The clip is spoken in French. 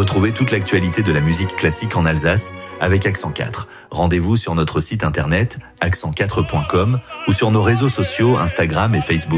Retrouvez toute l'actualité de la musique classique en Alsace avec Accent 4. Rendez-vous sur notre site internet accent4.com ou sur nos réseaux sociaux Instagram et Facebook.